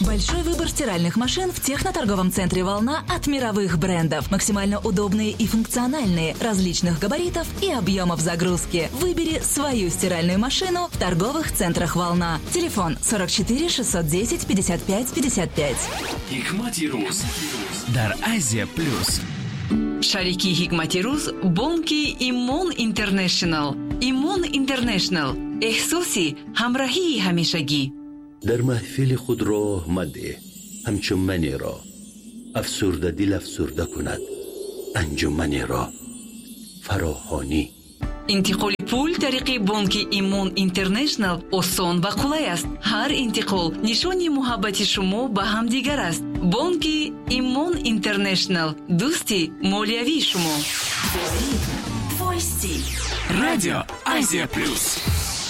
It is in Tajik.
Большой выбор стиральных машин в техноторговом центре «Волна» от мировых брендов. Максимально удобные и функциональные, различных габаритов и объемов загрузки. Выбери свою стиральную машину в торговых центрах «Волна». Телефон 44 610 55 55. Hikmati Ruz дар Азия Плюс. Шарики Hikmati Ruz бонки Имон Интернешнл. Имон Интернешнл. احساسی همراهی همیشگی. در محفل خود راه مده همچون منی را افسرده دل افسرده کند انجمنی را فراخانی. انتقال پول طریق بانک ایمون اینترنشنل آسان و قلای است. هر انتقال نشانی محبت شما به همدیگر است. بانک ایمون اینترنشنل، دوستی مالیوی شما. Радио Азия Плюс.